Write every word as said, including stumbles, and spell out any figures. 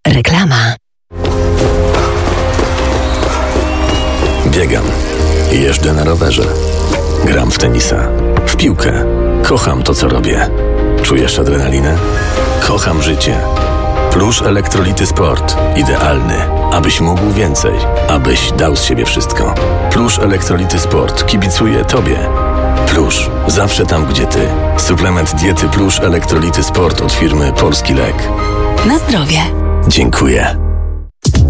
Reklama. Biegam. Jeżdżę na rowerze. Gram w tenisa. W piłkę. Kocham to, co robię. Czujesz adrenalinę? Kocham życie. Plusz Elektrolity Sport. Idealny, abyś mógł więcej. Abyś dał z siebie wszystko. Plusz Elektrolity Sport kibicuje Tobie. Plusz. Zawsze tam, gdzie Ty. Suplement diety Plusz Elektrolity Sport od firmy Polski Lek. Na zdrowie. Dziękuję.